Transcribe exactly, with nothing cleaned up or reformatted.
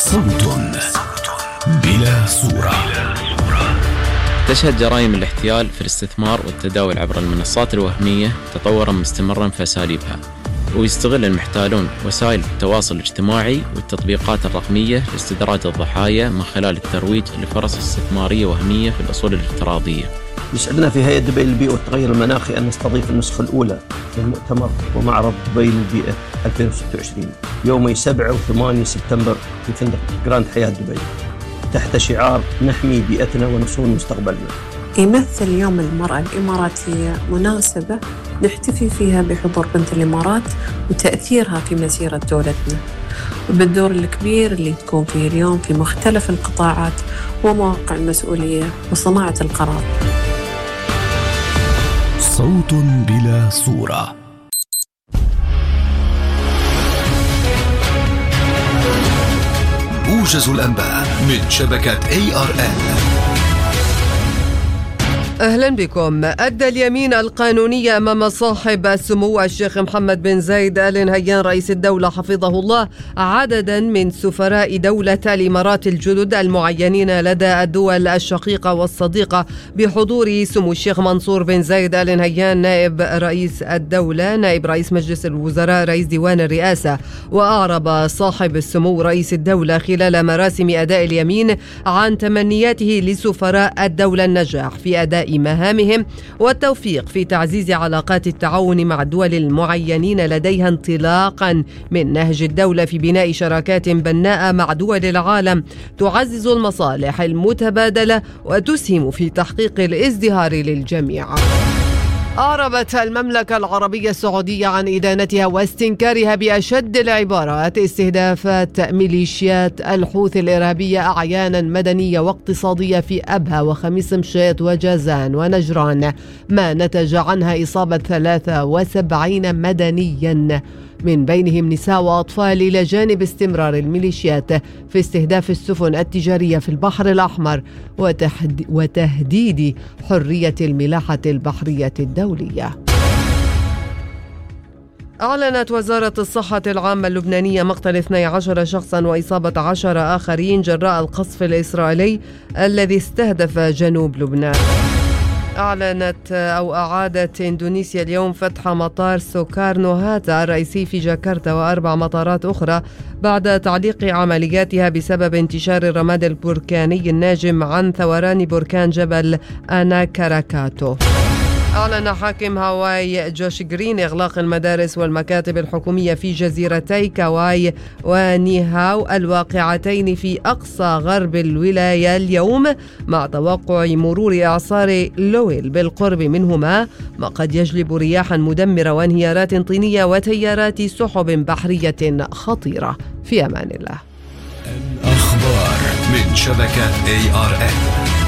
صوت بلا صورة. تشهد جرائم الاحتيال في الاستثمار والتداول عبر المنصات الوهمية تطورا مستمرا في أساليبها، ويستغل المحتالون وسائل التواصل الاجتماعي والتطبيقات الرقمية لاستدراج الضحايا من خلال الترويج لفرص استثمارية وهمية في الأصول الافتراضية. يسعدنا في هيئة دبي للبيئة والتغير المناخي أن نستضيف النسخة الأولى للمؤتمر ومعرض دبي للبيئة ألفين وستة وعشرين يومي سبعة وثمانية سبتمبر في فندق جراند حياة دبي تحت شعار نحمي بيئتنا ونصون مستقبلنا. يمثل يوم المرأة الإماراتية مناسبة نحتفي فيها بحضور بنت الإمارات وتأثيرها في مسيرة دولتنا، وبالدور الكبير اللي تكون فيه اليوم في مختلف القطاعات ومواقع المسؤولية وصناعة القرار. صوت بلا صورة. موجز الأنباء من شبكة إيه آر إل. أهلا بكم. أدى اليمين القانونية أمام صاحب السمو الشيخ محمد بن زايد آل نهيان رئيس الدولة حفظه الله عددا من سفراء دولة الإمارات الجدد المعينين لدى الدول الشقيقة والصديقة بحضور سمو الشيخ منصور بن زايد آل نهيان نائب رئيس الدولة، نائب رئيس مجلس الوزراء، رئيس ديوان الرئاسة. وأعرب صاحب السمو رئيس الدولة خلال مراسم أداء اليمين عن تمنياته لسفراء الدولة النجاح في أداء مهامهم والتوفيق في تعزيز علاقات التعاون مع الدول المعينين لديها انطلاقا من نهج الدولة في بناء شراكات بناءة مع دول العالم تعزز المصالح المتبادلة وتسهم في تحقيق الازدهار للجميع. أعربت المملكة العربية السعودية عن إدانتها واستنكارها بأشد العبارات استهدافات ميليشيات الحوثي الإرهابية أعيانا مدنية واقتصادية في أبها وخميس مشيط وجازان ونجران، ما نتج عنها إصابة ثلاثة وسبعين مدنيا من بينهم نساء وأطفال، إلى جانب استمرار الميليشيات في استهداف السفن التجارية في البحر الأحمر وتهديد حرية الملاحة البحرية الدولية. أعلنت وزارة الصحة العامة اللبنانية مقتل اثني عشر شخصا وإصابة عشرة آخرين جراء القصف الإسرائيلي الذي استهدف جنوب لبنان. أعلنت أو أعادت إندونيسيا اليوم فتح مطار سوكارنو هاتا الرئيسي في جاكرتا وأربع مطارات أخرى بعد تعليق عملياتها بسبب انتشار الرماد البركاني الناجم عن ثوران بركان جبل آنا كاراكاتو. أعلن حاكم هاواي جوش جرين إغلاق المدارس والمكاتب الحكومية في جزيرتي كاواي ونيهاو الواقعتين في أقصى غرب الولاية اليوم، مع توقع مرور إعصار لويل بالقرب منهما، ما قد يجلب رياحا مدمرة وانهيارات طينية وتيارات سحب بحرية خطيرة. في أمان الله. الأخبار من شبكة إيه آر إل.